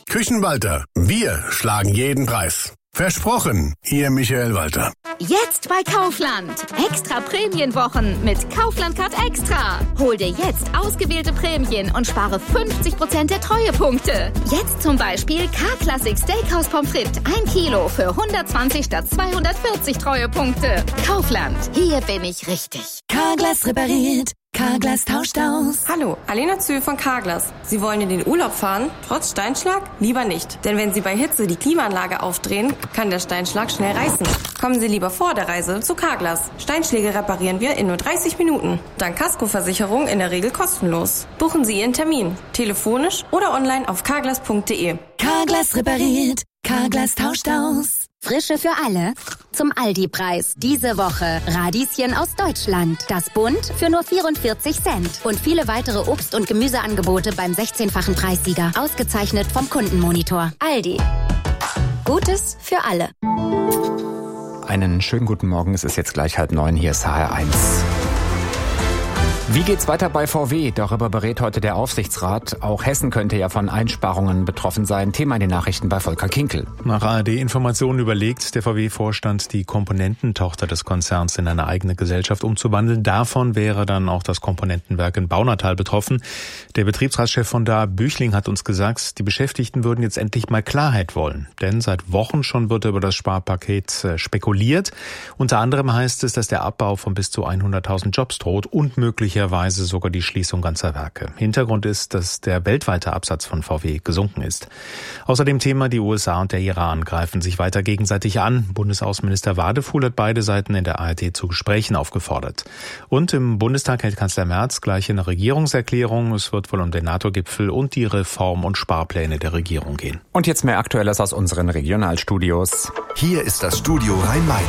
Küchenwalter. Wir schlagen jeden Preis. Versprochen, Ihr Michael Walter. Jetzt bei Kaufland. Extra Prämienwochen mit Kaufland Card Extra. Hol dir jetzt ausgewählte Prämien und spare 50% der Treuepunkte. Jetzt zum Beispiel K-Classic Steakhouse Pommes frites 1 Kilo für 120 statt 240 Treuepunkte. Kaufland, hier bin ich richtig. Carglass repariert. Carglass tauscht aus. Hallo, Alena Zühl von Carglass. Sie wollen in den Urlaub fahren? Trotz Steinschlag? Lieber nicht. Denn wenn Sie bei Hitze die Klimaanlage aufdrehen, kann der Steinschlag schnell reißen. Kommen Sie lieber vor der Reise zu Carglass. Steinschläge reparieren wir in nur 30 Minuten. Dank Kaskoversicherung in der Regel kostenlos. Buchen Sie Ihren Termin. Telefonisch oder online auf carglass.de. Carglass repariert. Carglass tauscht aus. Frische für alle zum Aldi-Preis. Diese Woche Radieschen aus Deutschland. Das Bund für nur 44 Cent. Und viele weitere Obst- und Gemüseangebote beim 16-fachen Preissieger. Ausgezeichnet vom Kundenmonitor. Aldi. Gutes für alle. Einen schönen guten Morgen. Es ist jetzt gleich 8:30. Hier ist HR1. Wie geht's weiter bei VW? Darüber berät heute der Aufsichtsrat. Auch Hessen könnte ja von Einsparungen betroffen sein. Thema in den Nachrichten bei Volker Kinkel. Nach ARD-Informationen überlegt der VW-Vorstand, die Komponententochter des Konzerns in eine eigene Gesellschaft umzuwandeln. Davon wäre dann auch das Komponentenwerk in Baunatal betroffen. Der Betriebsratschef von da, Büchling, hat uns gesagt, die Beschäftigten würden jetzt endlich mal Klarheit wollen. Denn seit Wochen schon wird über das Sparpaket spekuliert. Unter anderem heißt es, dass der Abbau von bis zu 100.000 Jobs droht und möglicherweise sogar die Schließung ganzer Werke. Hintergrund ist, dass der weltweite Absatz von VW gesunken ist. Außerdem Thema, die USA und der Iran greifen sich weiter gegenseitig an. Bundesaußenminister Wadefuhl hat beide Seiten in der ARD zu Gesprächen aufgefordert. Und im Bundestag hält Kanzler Merz gleich eine Regierungserklärung. Es wird wohl um den NATO-Gipfel und die Reform- und Sparpläne der Regierung gehen. Und jetzt mehr Aktuelles aus unseren Regionalstudios. Hier ist das Studio Rhein-Main.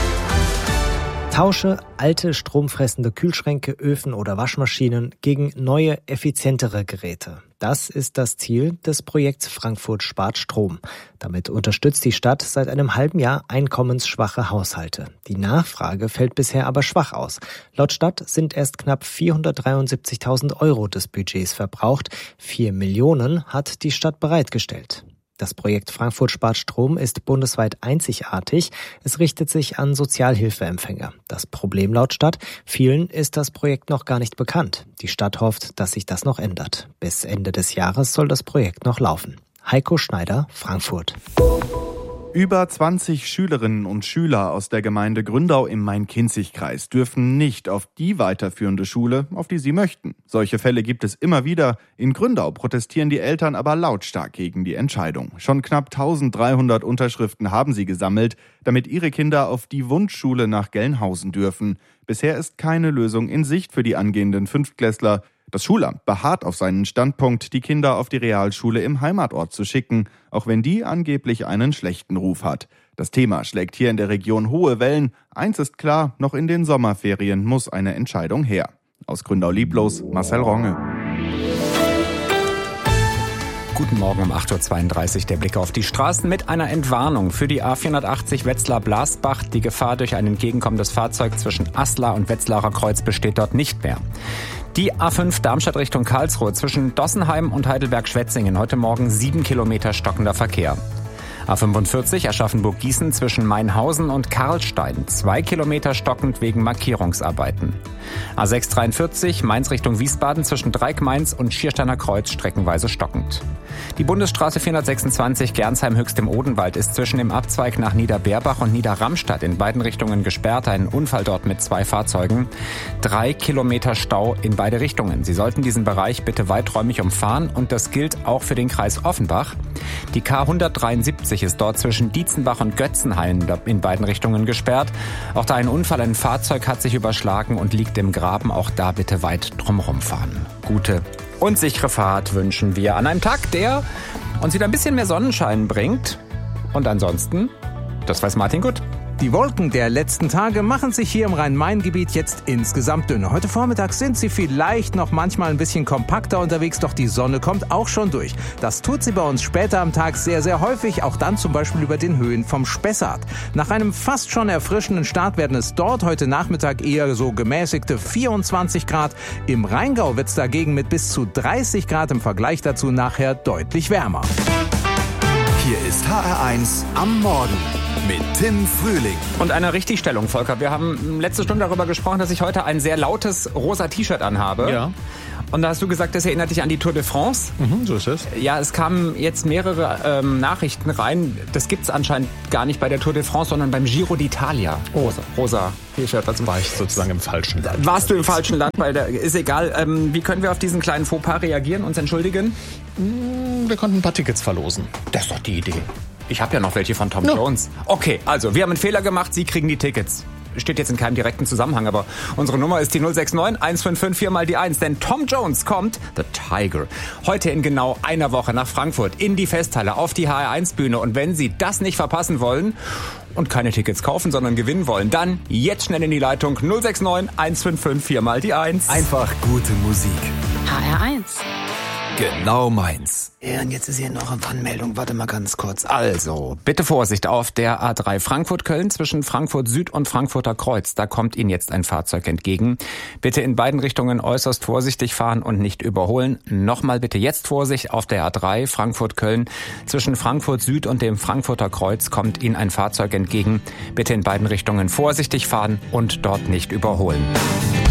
Tausche alte stromfressende Kühlschränke, Öfen oder Waschmaschinen gegen neue, effizientere Geräte. Das ist das Ziel des Projekts Frankfurt spart Strom. Damit unterstützt die Stadt seit einem halben Jahr einkommensschwache Haushalte. Die Nachfrage fällt bisher aber schwach aus. Laut Stadt sind erst knapp 473.000 € des Budgets verbraucht. 4 Millionen hat die Stadt bereitgestellt. Das Projekt Frankfurt spart Strom ist bundesweit einzigartig. Es richtet sich an Sozialhilfeempfänger. Das Problem laut Stadt: vielen ist das Projekt noch gar nicht bekannt. Die Stadt hofft, dass sich das noch ändert. Bis Ende des Jahres soll das Projekt noch laufen. Heiko Schneider, Frankfurt. Über 20 Schülerinnen und Schüler aus der Gemeinde Gründau im Main-Kinzig-Kreis dürfen nicht auf die weiterführende Schule, auf die sie möchten. Solche Fälle gibt es immer wieder. In Gründau protestieren die Eltern aber lautstark gegen die Entscheidung. Schon knapp 1300 Unterschriften haben sie gesammelt, damit ihre Kinder auf die Wunschschule nach Gelnhausen dürfen. Bisher ist keine Lösung in Sicht für die angehenden Fünftklässler. Das Schulamt beharrt auf seinen Standpunkt, die Kinder auf die Realschule im Heimatort zu schicken, auch wenn die angeblich einen schlechten Ruf hat. Das Thema schlägt hier in der Region hohe Wellen. Eins ist klar, noch in den Sommerferien muss eine Entscheidung her. Aus Gründau-Lieblos, Marcel Ronge. Guten Morgen um 8:32 Uhr. Der Blick auf die Straßen mit einer Entwarnung für die A480 Wetzlar-Blasbach. Die Gefahr durch ein entgegenkommendes Fahrzeug zwischen Aslar und Wetzlarer Kreuz besteht dort nicht mehr. Die A5 Darmstadt Richtung Karlsruhe zwischen Dossenheim und Heidelberg-Schwetzingen. Heute Morgen 7 Kilometer stockender Verkehr. A45 Aschaffenburg-Gießen zwischen Mainhausen und Karlstein. 2 Kilometer stockend wegen Markierungsarbeiten. A643 Mainz Richtung Wiesbaden zwischen Dreieck-Mainz und Schiersteiner Kreuz streckenweise stockend. Die Bundesstraße 426 Gernsheim-Höchst im Odenwald ist zwischen dem Abzweig nach Niederbeerbach und Niederramstadt in beiden Richtungen gesperrt. Ein Unfall dort mit 2 Fahrzeugen. 3 Kilometer Stau in beide Richtungen. Sie sollten diesen Bereich bitte weiträumig umfahren und das gilt auch für den Kreis Offenbach. Die K173 ist dort zwischen Dietzenbach und Götzenhain in beiden Richtungen gesperrt. Auch da ein Unfall, ein Fahrzeug hat sich überschlagen und liegt im Graben. Auch da bitte weit drumherum fahren. Gute und sichere Fahrt wünschen wir an einem Tag, der uns wieder ein bisschen mehr Sonnenschein bringt. Und ansonsten, das weiß Martin gut. Die Wolken der letzten Tage machen sich hier im Rhein-Main-Gebiet jetzt insgesamt dünner. Heute Vormittag sind sie vielleicht noch manchmal ein bisschen kompakter unterwegs, doch die Sonne kommt auch schon durch. Das tut sie bei uns später am Tag sehr, sehr häufig, auch dann zum Beispiel über den Höhen vom Spessart. Nach einem fast schon erfrischenden Start werden es dort heute Nachmittag eher so gemäßigte 24 Grad. Im Rheingau wird es dagegen mit bis zu 30 Grad im Vergleich dazu nachher deutlich wärmer. Hier ist HR1 am Morgen mit Tim Frühling. Und eine Richtigstellung, Volker. Wir haben letzte Stunde darüber gesprochen, dass ich heute ein sehr lautes rosa T-Shirt anhabe. Ja. Und da hast du gesagt, das erinnert dich an die Tour de France. So ist es. Ja, es kamen jetzt mehrere Nachrichten rein. Das gibt's anscheinend gar nicht bei der Tour de France, sondern beim Giro d'Italia. Rosa T-Shirt. Also war ich sozusagen im falschen Land. Warst du im falschen Land? Ist egal. Wie können wir auf diesen kleinen Fauxpas reagieren, uns entschuldigen? Wir konnten ein paar Tickets verlosen. Das ist doch die Idee. Ich habe ja noch welche von Tom Jones. Okay, also wir haben einen Fehler gemacht, Sie kriegen die Tickets. Steht jetzt in keinem direkten Zusammenhang, aber unsere Nummer ist die 069 155 4 mal die 1. Denn Tom Jones kommt, The Tiger, heute in genau einer Woche nach Frankfurt in die Festhalle auf die HR1-Bühne. Und wenn Sie das nicht verpassen wollen und keine Tickets kaufen, sondern gewinnen wollen, dann jetzt schnell in die Leitung 069 155 4 mal die 1. Einfach gute Musik. HR1. Genau meins. Ja, und jetzt ist hier noch eine Warnmeldung. Warte mal ganz kurz. Also, bitte Vorsicht auf der A3 Frankfurt-Köln zwischen Frankfurt Süd und Frankfurter Kreuz. Da kommt Ihnen jetzt ein Fahrzeug entgegen. Bitte in beiden Richtungen äußerst vorsichtig fahren und nicht überholen. Nochmal bitte jetzt Vorsicht auf der A3 Frankfurt-Köln zwischen Frankfurt Süd und dem Frankfurter Kreuz kommt Ihnen ein Fahrzeug entgegen. Bitte in beiden Richtungen vorsichtig fahren und dort nicht überholen.